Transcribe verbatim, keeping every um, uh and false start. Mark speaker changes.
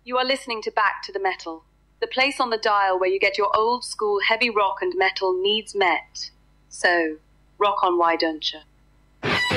Speaker 1: You are listening to Back to the Metal, the place on the dial where you get your old school heavy rock and metal needs met. So, rock on, why don't you?